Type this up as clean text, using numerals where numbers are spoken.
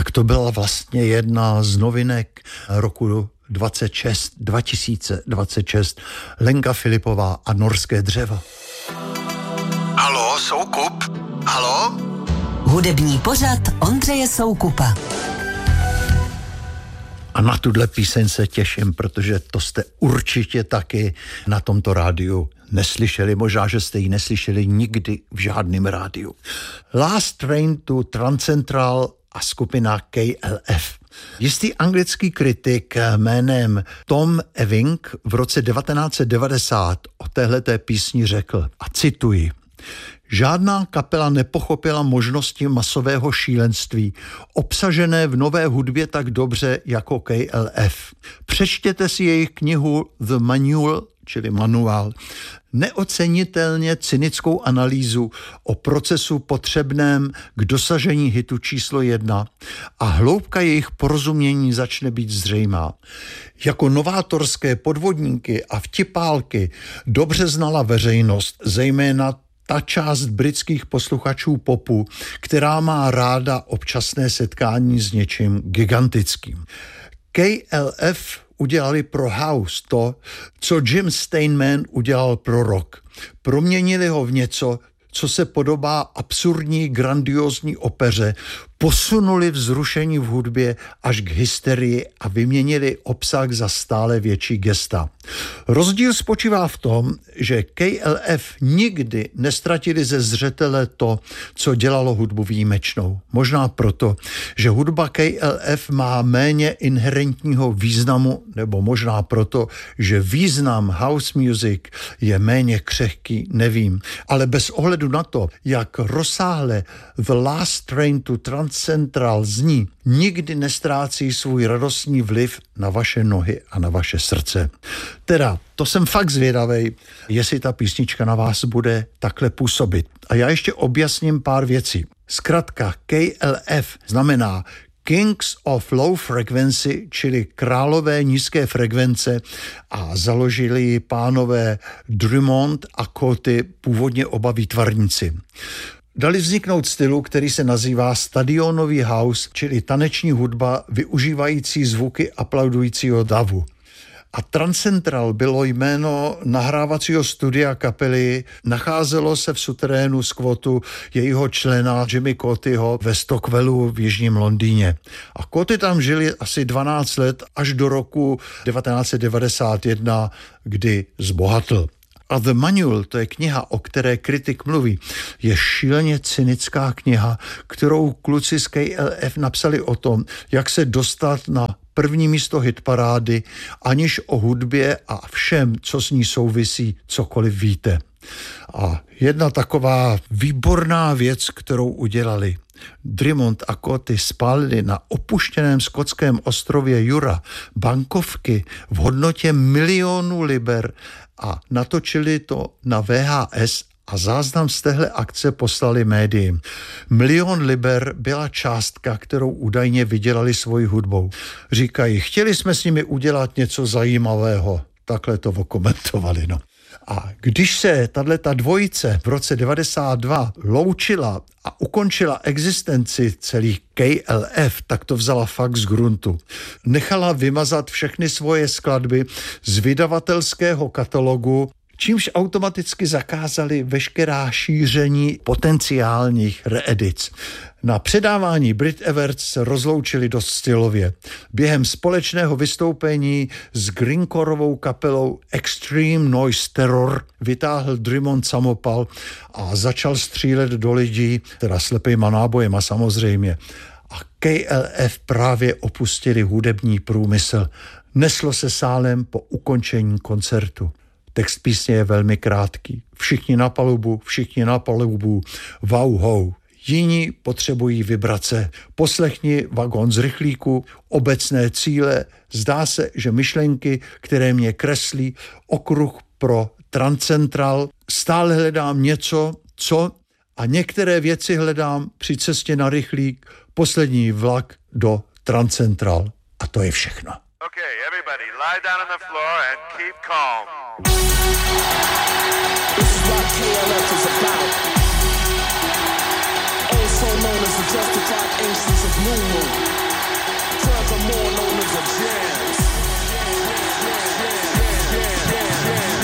to byla vlastně jedna z novinek roku 2026. Lenka Filipová a Norské dřevo. Haló, Soukup? Haló? Hudební pořad Ondřeje Soukupa. A na tuhle píseň se těším, protože to jste určitě taky na tomto rádiu neslyšeli. Možná, že jste ji neslyšeli nikdy v žádném rádiu. Last Train to Transcentral a skupina KLF. Jistý anglický kritik jménem Tom Ewing v roce 1990 o téhleté písni řekl, a cituji: žádná kapela nepochopila možnosti masového šílenství, obsažené v nové hudbě tak dobře jako KLF. Přečtěte si jejich knihu The Manual, čili manuál, neocenitelně cynickou analýzu o procesu potřebném k dosažení hitu číslo 1 a hloubka jejich porozumění začne být zřejmá. Jako novátorské podvodníky a vtipálky dobře znala veřejnost, zejména ta část britských posluchačů popu, která má ráda občasné setkání s něčím gigantickým. KLF udělali pro house to, co Jim Steinman udělal pro rock. Proměnili ho v něco, co se podobá absurdní, grandiózní opeře, posunuli vzrušení v hudbě až k hysterii a vyměnili obsah za stále větší gesta. Rozdíl spočívá v tom, že KLF nikdy nestratili ze zřetele to, co dělalo hudbu výjimečnou. Možná proto, že hudba KLF má méně inherentního významu, nebo možná proto, že význam house music je méně křehký, nevím. Ale bez ohledu na to, jak rozsáhle The Last Train to Transcentral zní, nikdy nestrácí svůj radostný vliv na vaše nohy a na vaše srdce. Teda, to jsem fakt zvědavej, jestli ta písnička na vás bude takhle působit. A já ještě objasním pár věcí. Zkratka KLF znamená Kings of Low Frequency, čili králové nízké frekvence, a založili ji pánové Drummond a Coty, původně oba výtvarníci. Dali vzniknout stylu, který se nazývá stadionový house, čili taneční hudba využívající zvuky aplaudujícího davu. A Transcentral bylo jméno nahrávacího studia kapely, nacházelo se v suterénu skvotu jejího člena Jimmy Cotyho ve Stockwellu v jižním Londýně. A Coty tam žili asi 12 let až do roku 1991, kdy zbohatl. A The Manual, to je kniha, o které kritik mluví, je šíleně cynická kniha, kterou kluci z KLF napsali o tom, jak se dostat na první místo hitparády, aniž o hudbě a všem, co s ní souvisí, cokoliv víte. A jedna taková výborná věc, kterou udělali. Drummond a Coty spálili na opuštěném skotském ostrově Jura bankovky v hodnotě 1 milionu liber a natočili to na VHS a záznam z téhle akce poslali médiím. 1 milion liber byla částka, kterou údajně vydělali svojí hudbou. Říkají, chtěli jsme s nimi udělat něco zajímavého. Takhle to okomentovali, no. A když se tato dvojice v roce 92 loučila a ukončila existenci celých KLF, tak to vzala fakt z gruntu. Nechala vymazat všechny svoje skladby z vydavatelského katalogu, čímž automaticky zakázali veškerá šíření potenciálních reedic. Na předávání Brit Awards se rozloučili dost stylově. Během společného vystoupení s greencoreovou kapelou Extreme Noise Terror vytáhl Drummond samopal a začal střílet do lidí, teda slepejma nábojema samozřejmě. A KLF právě opustili hudební průmysl. Neslo se sálem po ukončení koncertu. Text písně je velmi krátký. Všichni na palubu, wow ho. Jiní potřebují vibrace. Poslechni Vagón z rychlíku, obecné cíle. Zdá se, že myšlenky, které mě kreslí, okruh pro Transcentral. Stále hledám něco, co a některé věci hledám při cestě na rychlík. Poslední vlak do Transcentral. A to je všechno. Okay, everybody, lie down on the floor and keep calm. This is what KLF is about. Also known as the justified ancients of New Moon.